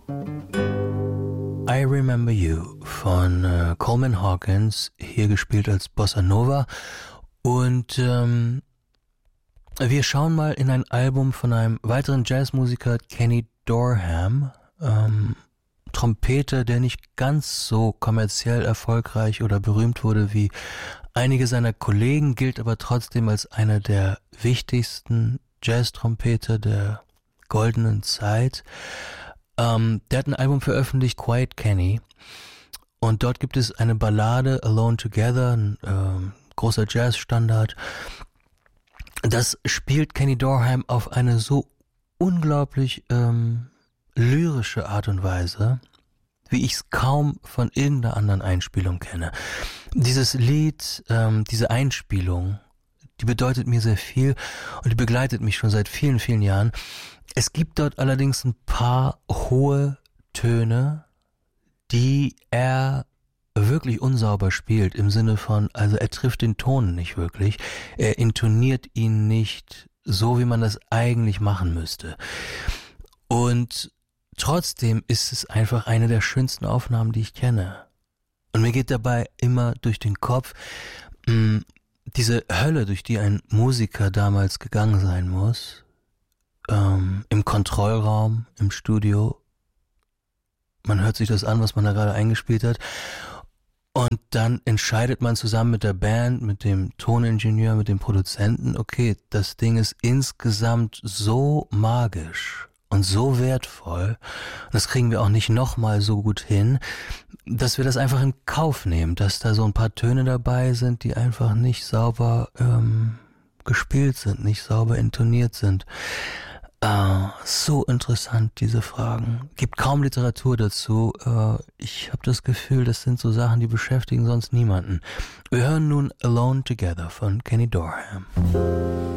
I Remember You von Coleman Hawkins, hier gespielt als Bossa Nova. Und wir schauen mal in ein Album von einem weiteren Jazzmusiker, Kenny Dorham, Trompeter, der nicht ganz so kommerziell erfolgreich oder berühmt wurde wie einige seiner Kollegen, gilt aber trotzdem als einer der wichtigsten Jazz-Trompeter der goldenen Zeit. Der hat ein Album veröffentlicht, Quiet Kenny, und dort gibt es eine Ballade, Alone Together, ein großer Jazzstandard. Das spielt Kenny Dorham auf eine so unglaublich lyrische Art und Weise, wie ich es kaum von irgendeiner anderen Einspielung kenne. Dieses Lied, diese Einspielung, die bedeutet mir sehr viel und die begleitet mich schon seit vielen, vielen Jahren. Es gibt dort allerdings ein paar hohe Töne, die er wirklich unsauber spielt, im Sinne von, also er trifft den Ton nicht wirklich, er intoniert ihn nicht so, wie man das eigentlich machen müsste. Und trotzdem ist es einfach eine der schönsten Aufnahmen, die ich kenne. Und mir geht dabei immer durch den Kopf, diese Hölle, durch die ein Musiker damals gegangen sein muss, im Kontrollraum, im Studio. Man hört sich das an, was man da gerade eingespielt hat. Und dann entscheidet man zusammen mit der Band, mit dem Toningenieur, mit dem Produzenten, okay, das Ding ist insgesamt so magisch und so wertvoll, und das kriegen wir auch nicht nochmal so gut hin, dass wir das einfach in Kauf nehmen, dass da so ein paar Töne dabei sind, die einfach nicht sauber gespielt sind, nicht sauber intoniert sind. So interessant, diese Fragen. Gibt kaum Literatur dazu. Ich habe das Gefühl, das sind so Sachen, die beschäftigen sonst niemanden. Wir hören nun Alone Together von Kenny Dorham.